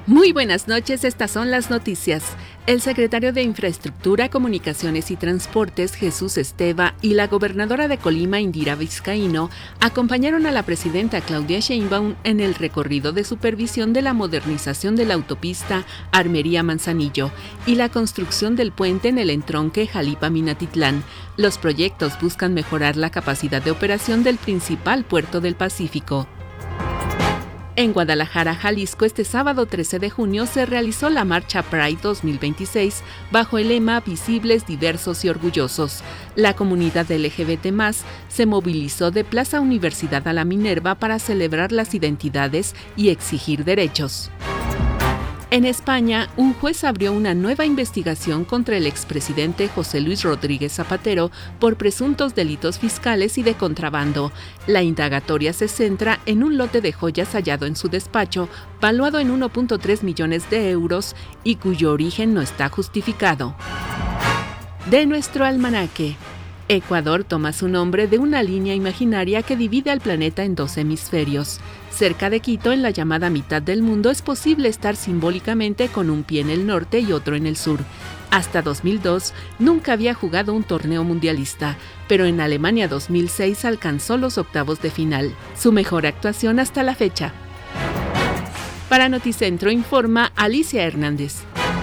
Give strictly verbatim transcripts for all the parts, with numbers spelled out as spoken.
Muy buenas noches, estas son las noticias. El secretario de Infraestructura, Comunicaciones y Transportes, Jesús Esteva, y la gobernadora de Colima, Indira Vizcaíno, acompañaron a la presidenta Claudia Sheinbaum en el recorrido de supervisión de la modernización de la autopista Armería-Manzanillo y la construcción del puente en el entronque Jalipa-Minatitlán. Los proyectos buscan mejorar la capacidad de operación del principal puerto del Pacífico. En Guadalajara, Jalisco, este sábado trece de junio se realizó la Marcha Pride dos mil veintiséis bajo el lema Visibles, Diversos y Orgullosos. La comunidad L G B T más, se movilizó de Plaza Universidad a la Minerva para celebrar las identidades y exigir derechos. En España, un juez abrió una nueva investigación contra el expresidente José Luis Rodríguez Zapatero por presuntos delitos fiscales y de contrabando. La indagatoria se centra en un lote de joyas hallado en su despacho, valuado en uno punto tres millones de euros y cuyo origen no está justificado. De nuestro almanaque. Ecuador toma su nombre de una línea imaginaria que divide al planeta en dos hemisferios. Cerca de Quito, en la llamada mitad del mundo, es posible estar simbólicamente con un pie en el norte y otro en el sur. Hasta dos mil dos nunca había jugado un torneo mundialista, pero en Alemania dos mil seis alcanzó los octavos de final, su mejor actuación hasta la fecha. Para Noticentro informa Alicia Hernández.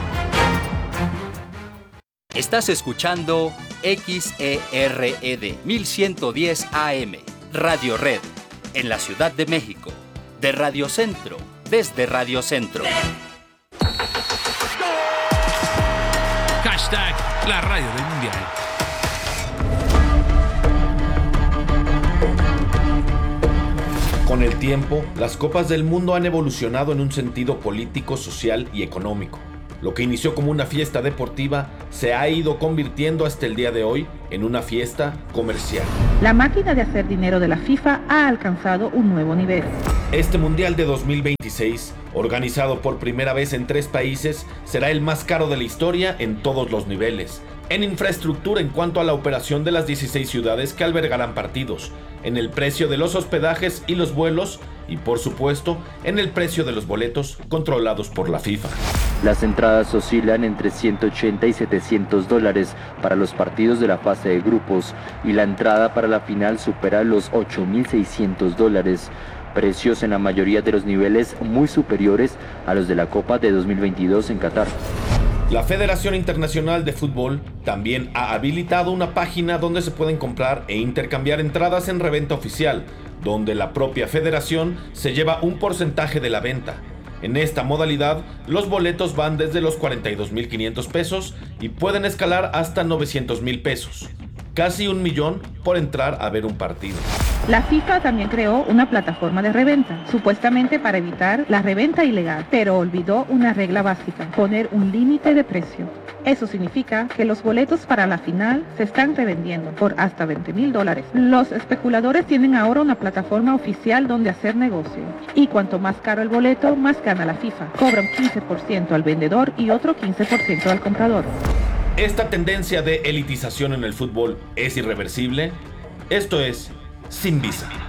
Estás escuchando X E R E D mil ciento diez A M, Radio Red, en la Ciudad de México, de Radio Centro, desde Radio Centro. Hashtag la radio del mundial. Con el tiempo, las Copas del Mundo han evolucionado en un sentido político, social y económico. Lo que inició como una fiesta deportiva se ha ido convirtiendo hasta el día de hoy en una fiesta comercial. La máquina de hacer dinero de la FIFA ha alcanzado un nuevo nivel. Este Mundial de dos mil veintiséis, organizado por primera vez en tres países, será el más caro de la historia en todos los niveles. En infraestructura en cuanto a la operación de las dieciséis ciudades que albergarán partidos, en el precio de los hospedajes y los vuelos y, por supuesto, en el precio de los boletos controlados por la FIFA. Las entradas oscilan entre ciento ochenta y setecientos dólares para los partidos de la fase de grupos y la entrada para la final supera los ocho mil seiscientos dólares. Precios en la mayoría de los niveles muy superiores a los de la Copa de dos mil veintidós en Qatar. La Federación Internacional de Fútbol también ha habilitado una página donde se pueden comprar e intercambiar entradas en reventa oficial, donde la propia federación se lleva un porcentaje de la venta. En esta modalidad, los boletos van desde los cuarenta y dos mil quinientos pesos y pueden escalar hasta novecientos mil pesos. Casi un millón por entrar a ver un partido. La FIFA también creó una plataforma de reventa, supuestamente para evitar la reventa ilegal, pero olvidó una regla básica: poner un límite de precio. Eso significa que los boletos para la final se están revendiendo por hasta veinte mil dólares. Los especuladores tienen ahora una plataforma oficial donde hacer negocio. Y cuanto más caro el boleto, más gana la FIFA. Cobra un quince por ciento al vendedor y otro quince por ciento al comprador. ¿Esta tendencia de elitización en el fútbol es irreversible? Esto es Sin Visa.